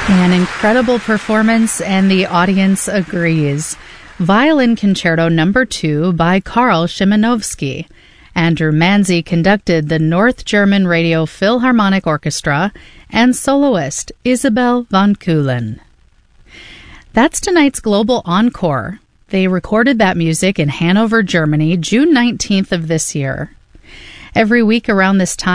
An incredible performance, and the audience agrees. Violin Concerto No. 2 by Karl Szymanowski. Andrew Manzi conducted the North German Radio Philharmonic Orchestra, and soloist Isabel von Keulen. That's tonight's Global Encore. They recorded that music in Hanover, Germany, June 19th of this year. Every week around this time,